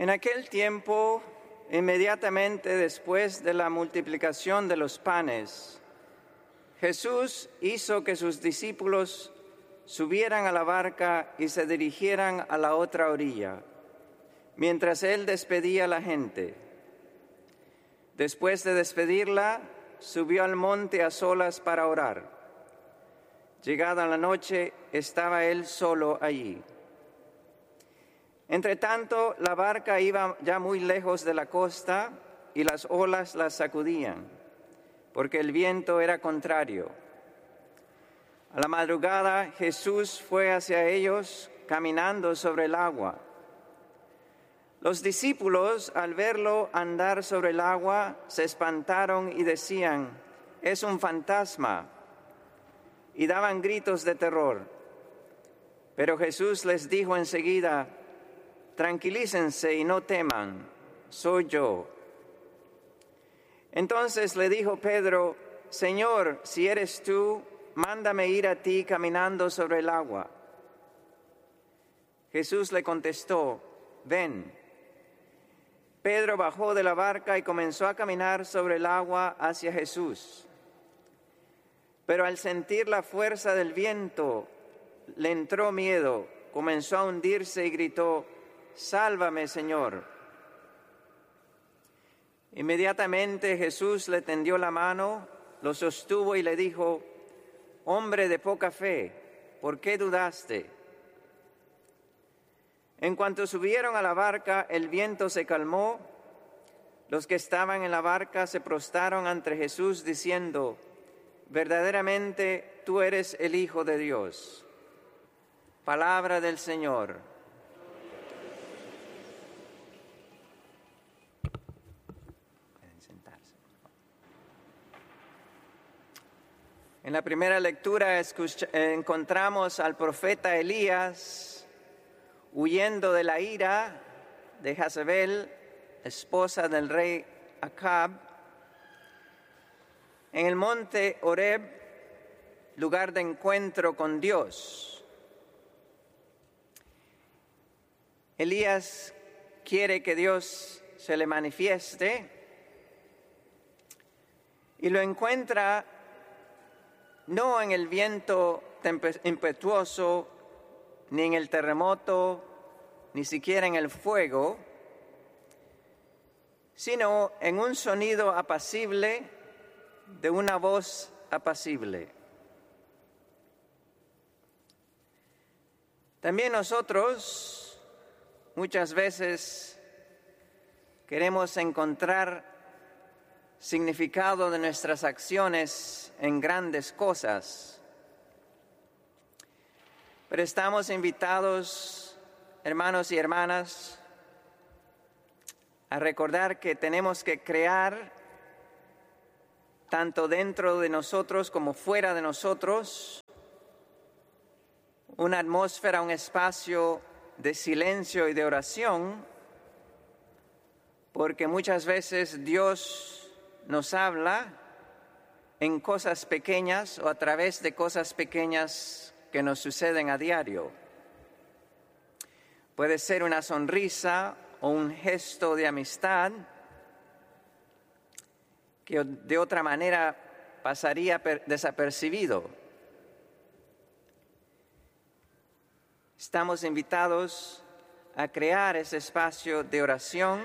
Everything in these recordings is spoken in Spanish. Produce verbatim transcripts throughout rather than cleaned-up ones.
En aquel tiempo, inmediatamente después de la multiplicación de los panes, Jesús hizo que sus discípulos subieran a la barca y se dirigieran a la otra orilla, mientras él despedía a la gente. Después de despedirla, subió al monte a solas para orar. Llegada la noche, estaba él solo allí. Entretanto, la barca iba ya muy lejos de la costa y las olas la sacudían, porque el viento era contrario. A la madrugada, Jesús fue hacia ellos caminando sobre el agua. Los discípulos, al verlo andar sobre el agua, se espantaron y decían: «Es un fantasma», y daban gritos de terror. Pero Jesús les dijo enseguida: «Tranquilícense y no teman, soy yo». Entonces le dijo Pedro: «Señor, si eres tú, mándame ir a ti caminando sobre el agua». Jesús le contestó: «Ven». Pedro bajó de la barca y comenzó a caminar sobre el agua hacia Jesús. Pero al sentir la fuerza del viento, le entró miedo, comenzó a hundirse y gritó: «Sálvame, Señor». Inmediatamente Jesús le tendió la mano, lo sostuvo y le dijo: «Hombre de poca fe, ¿por qué dudaste?». En cuanto subieron a la barca, el viento se calmó. Los que estaban en la barca se prostraron ante Jesús diciendo: «Verdaderamente tú eres el Hijo de Dios». Palabra del Señor. Pueden sentarse. En la primera lectura escucha, encontramos al profeta Elías huyendo de la ira de Jezabel, esposa del rey Acab, en el monte Horeb, lugar de encuentro con Dios. Elías quiere que Dios se le manifieste y lo encuentra no en el viento impetuoso, ni en el terremoto, ni siquiera en el fuego, sino en un sonido apacible de una voz apacible. También nosotros muchas veces queremos encontrar significado de nuestras acciones en grandes cosas. Pero estamos invitados, hermanos y hermanas, a recordar que tenemos que crear, tanto dentro de nosotros como fuera de nosotros, una atmósfera, un espacio de silencio y de oración, porque muchas veces Dios nos habla en cosas pequeñas o a través de cosas pequeñas que nos suceden a diario. Puede ser una sonrisa o un gesto de amistad que de otra manera pasaría desapercibido. Estamos invitados a crear ese espacio de oración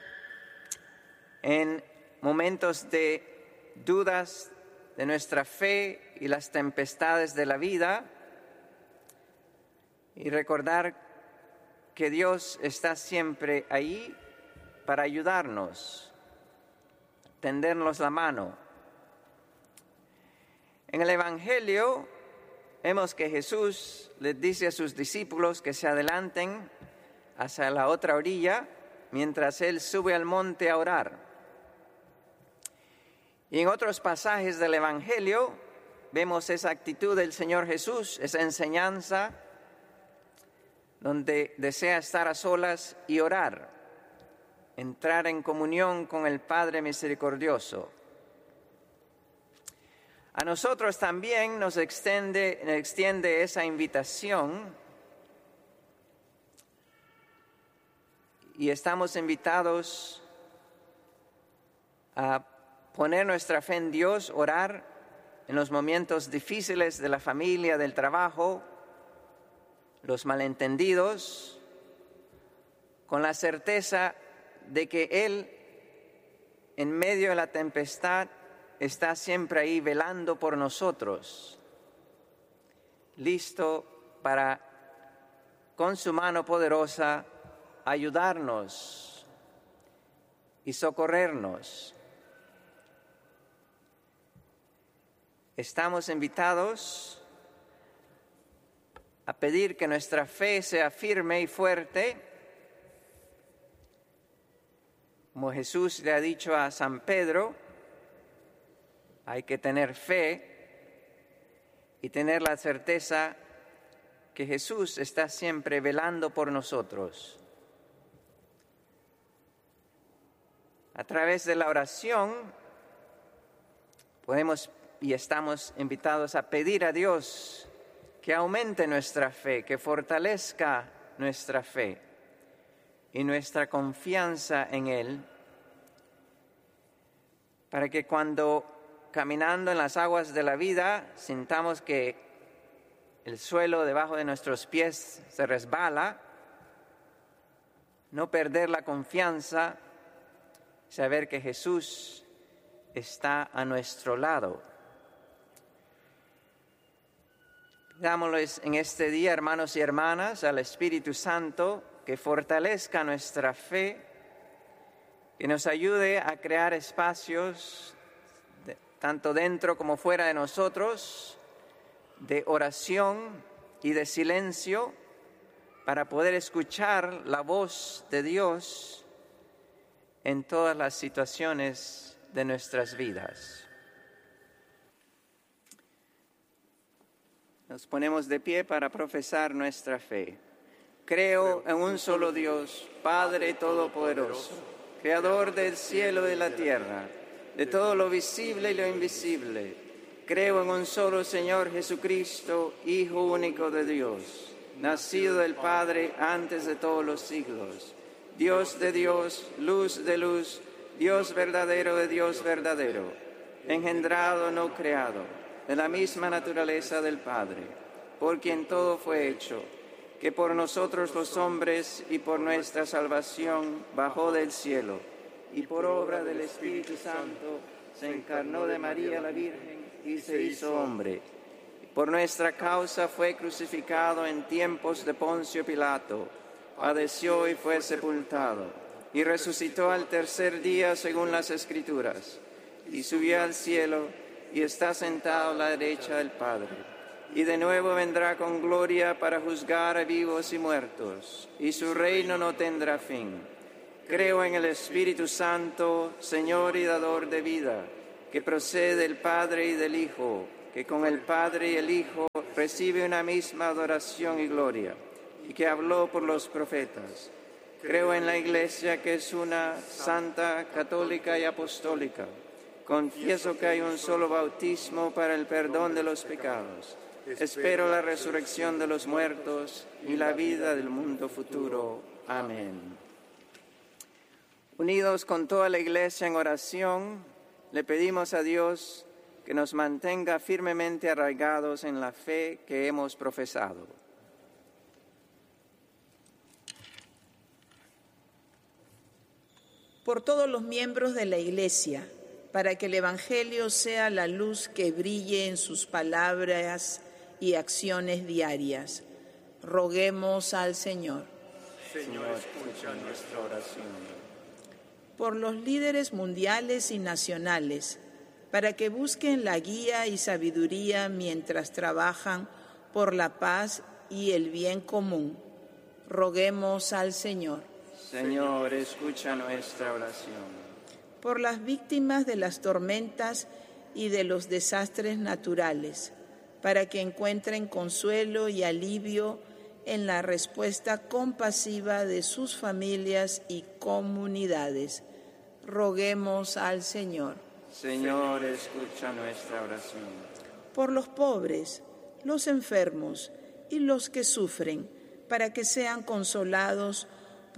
en momentos de dudas de nuestra fe y las tempestades de la vida, y recordar que Dios está siempre ahí para ayudarnos, tendernos la mano. En el Evangelio vemos que Jesús les dice a sus discípulos que se adelanten hacia la otra orilla mientras Él sube al monte a orar. Y en otros pasajes del Evangelio vemos esa actitud del Señor Jesús, esa enseñanza donde desea estar a solas y orar, entrar en comunión con el Padre misericordioso. A nosotros también nos extiende, extiende esa invitación, y estamos invitados a poner nuestra fe en Dios, orar en los momentos difíciles de la familia, del trabajo, los malentendidos, con la certeza de que Él, en medio de la tempestad, está siempre ahí velando por nosotros, listo para, con su mano poderosa, ayudarnos y socorrernos. Estamos invitados a pedir que nuestra fe sea firme y fuerte, como Jesús le ha dicho a San Pedro. Hay que tener fe y tener la certeza que Jesús está siempre velando por nosotros. A través de la oración podemos y estamos invitados a pedir a Dios que aumente nuestra fe, que fortalezca nuestra fe y nuestra confianza en Él, para que cuando caminando en las aguas de la vida sintamos que el suelo debajo de nuestros pies se resbala, no perder la confianza, saber que Jesús está a nuestro lado. Pidámosles en este día, hermanos y hermanas, al Espíritu Santo que fortalezca nuestra fe, que nos ayude a crear espacios, de, tanto dentro como fuera de nosotros, de oración y de silencio, para poder escuchar la voz de Dios en todas las situaciones de nuestras vidas. Nos ponemos de pie para profesar nuestra fe. Creo en un solo Dios, Padre Todopoderoso, Creador del cielo y de la tierra, de todo lo visible y lo invisible. Creo en un solo Señor Jesucristo, Hijo único de Dios, nacido del Padre antes de todos los siglos, Dios de Dios, luz de luz, Dios verdadero de Dios verdadero, engendrado, no creado, de la misma naturaleza del Padre, por quien todo fue hecho, que por nosotros los hombres y por nuestra salvación bajó del cielo, y por obra del Espíritu Santo se encarnó de María la Virgen y se hizo hombre. Por nuestra causa fue crucificado en tiempos de Poncio Pilato, padeció y fue sepultado, y resucitó al tercer día según las Escrituras, y subió al cielo, y está sentado a la derecha del Padre. Y de nuevo vendrá con gloria para juzgar a vivos y muertos, y su reino no tendrá fin. Creo en el Espíritu Santo, Señor y dador de vida, que procede del Padre y del Hijo, que con el Padre y el Hijo recibe una misma adoración y gloria, y que habló por los profetas. Creo en la Iglesia, que es una, santa, católica y apostólica. Confieso que hay un solo bautismo para el perdón de los pecados. Espero la resurrección de los muertos y la vida del mundo futuro. Amén. Unidos con toda la Iglesia en oración, le pedimos a Dios que nos mantenga firmemente arraigados en la fe que hemos profesado. Por todos los miembros de la Iglesia, para que el Evangelio sea la luz que brille en sus palabras y acciones diarias. Roguemos al Señor. Señor, escucha nuestra oración. Por los líderes mundiales y nacionales, para que busquen la guía y sabiduría mientras trabajan por la paz y el bien común. Roguemos al Señor. Señor, escucha nuestra oración. Por las víctimas de las tormentas y de los desastres naturales, para que encuentren consuelo y alivio en la respuesta compasiva de sus familias y comunidades. Roguemos al Señor. Señor, escucha nuestra oración. Por los pobres, los enfermos y los que sufren, para que sean consolados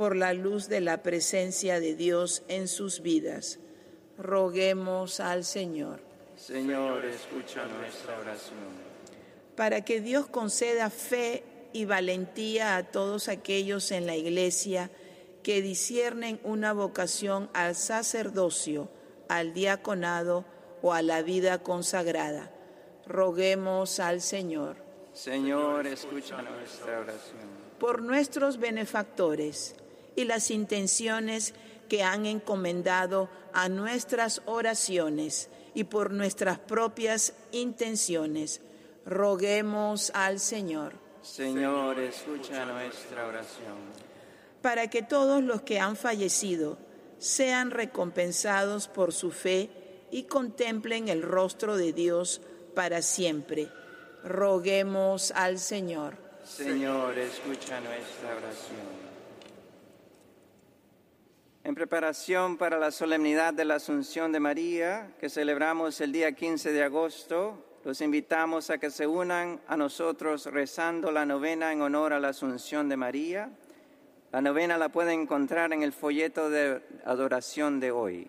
por la luz de la presencia de Dios en sus vidas. Roguemos al Señor. Señor, escucha nuestra oración. Para que Dios conceda fe y valentía a todos aquellos en la Iglesia que disciernen una vocación al sacerdocio, al diaconado o a la vida consagrada. Roguemos al Señor. Señor, escucha nuestra oración. Por nuestros benefactores y las intenciones que han encomendado a nuestras oraciones y por nuestras propias intenciones, roguemos al Señor. Señor, escucha nuestra oración. Para que todos los que han fallecido sean recompensados por su fe y contemplen el rostro de Dios para siempre, roguemos al Señor. Señor, escucha nuestra oración. En preparación para la solemnidad de la Asunción de María, que celebramos el día quince de agosto, los invitamos a que se unan a nosotros rezando la novena en honor a la Asunción de María. La novena la pueden encontrar en el folleto de adoración de hoy.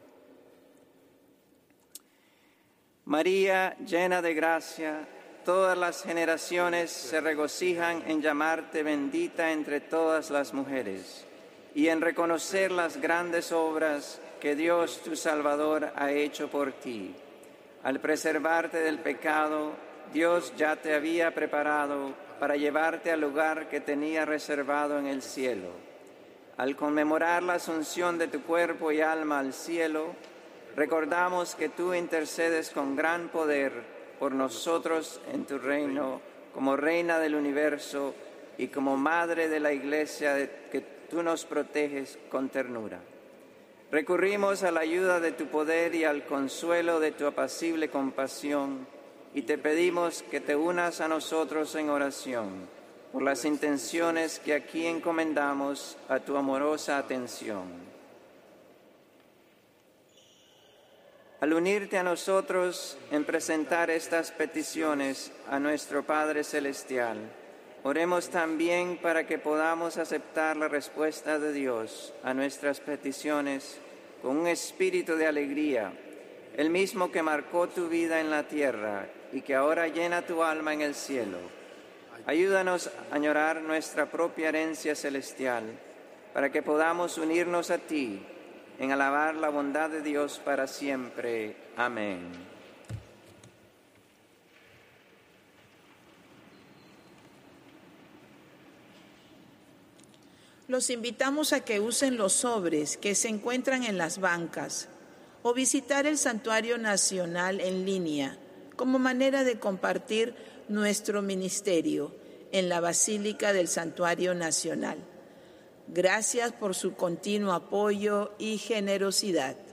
María, llena de gracia, todas las generaciones se regocijan en llamarte bendita entre todas las mujeres y en reconocer las grandes obras que Dios tu Salvador ha hecho por ti. Al preservarte del pecado, Dios ya te había preparado para llevarte al lugar que tenía reservado en el cielo. Al conmemorar la asunción de tu cuerpo y alma al cielo, recordamos que tú intercedes con gran poder por nosotros en tu reino, como Reina del universo y como Madre de la Iglesia de que tú nos proteges con ternura. Recurrimos a la ayuda de tu poder y al consuelo de tu apacible compasión y te pedimos que te unas a nosotros en oración por las intenciones que aquí encomendamos a tu amorosa atención. Al unirte a nosotros en presentar estas peticiones a nuestro Padre Celestial, oremos también para que podamos aceptar la respuesta de Dios a nuestras peticiones con un espíritu de alegría, el mismo que marcó tu vida en la tierra y que ahora llena tu alma en el cielo. Ayúdanos a añorar nuestra propia herencia celestial para que podamos unirnos a ti en alabar la bondad de Dios para siempre. Amén. Los invitamos a que usen los sobres que se encuentran en las bancas o visitar el Santuario Nacional en línea como manera de compartir nuestro ministerio en la Basílica del Santuario Nacional. Gracias por su continuo apoyo y generosidad.